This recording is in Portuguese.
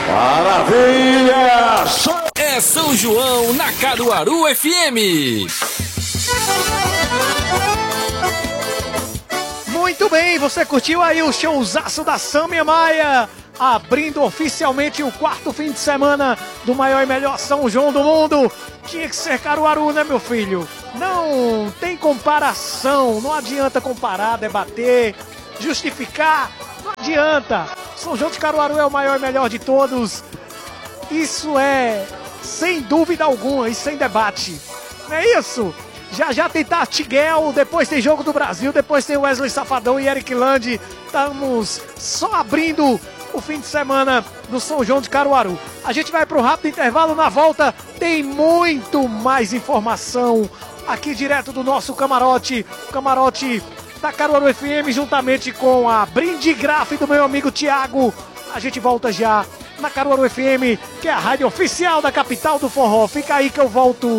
Maravilha! É São João na Caruaru FM. Muito bem, você curtiu aí o showzaço da Samia Maia, abrindo oficialmente o quarto fim de semana do maior e melhor São João do mundo. Tinha que ser Caruaru, né, meu filho? Não tem comparação, não adianta comparar, debater, justificar, não adianta. São João de Caruaru é o maior e melhor de todos. Isso é sem dúvida alguma e sem debate. Não é isso? Já tem Tartiguel, depois tem Jogo do Brasil, depois tem Wesley Safadão e Eric Land. Estamos só abrindo o fim de semana do São João de Caruaru. A gente vai para um rápido intervalo, na volta tem muito mais informação aqui direto do nosso camarote, o camarote da Caruaru FM, juntamente com a Brindigraf do meu amigo Thiago. A gente volta já na Caruaru FM, que é a rádio oficial da capital do forró. Fica aí que eu volto.